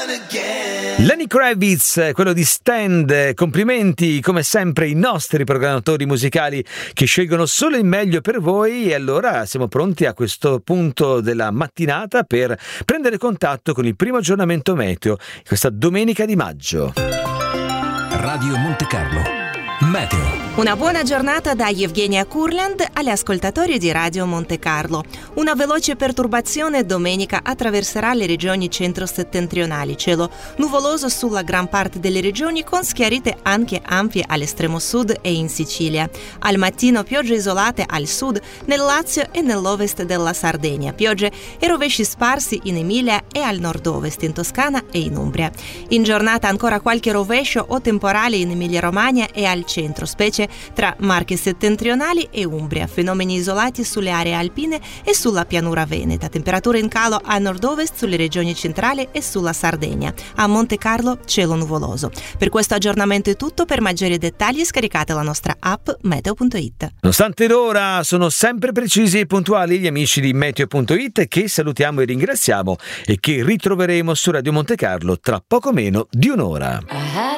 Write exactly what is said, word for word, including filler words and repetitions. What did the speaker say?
Lenny Kravitz, quello di Stand. Complimenti come sempre ai nostri programmatori musicali che scelgono solo il meglio per voi, e allora siamo pronti a questo punto della mattinata per prendere contatto con il primo aggiornamento meteo questa domenica di maggio. Radio Monte Carlo Meteo. Una buona giornata da Evgenia Kurland agli ascoltatori di Radio Monte Carlo. Una veloce perturbazione domenica attraverserà le regioni centro-settentrionali. Cielo nuvoloso sulla gran parte delle regioni, con schiarite anche ampie all'estremo sud e in Sicilia. Al mattino piogge isolate al sud, nel Lazio e nell'ovest della Sardegna. Piogge e rovesci sparsi in Emilia e al nord-ovest, in Toscana e in Umbria. In giornata ancora qualche rovescio o temporale in Emilia-Romagna e al centro, specie tra Marche settentrionali e Umbria, fenomeni isolati sulle aree alpine e sulla pianura veneta, temperature in calo a nord-ovest sulle regioni centrali e sulla Sardegna. A Monte Carlo cielo nuvoloso. Per questo aggiornamento è tutto. Per maggiori dettagli scaricate la nostra app meteo punto it. Nonostante l'ora, sono sempre precisi e puntuali gli amici di meteo punto it, che salutiamo e ringraziamo e che ritroveremo su Radio Monte Carlo tra poco meno di un'ora.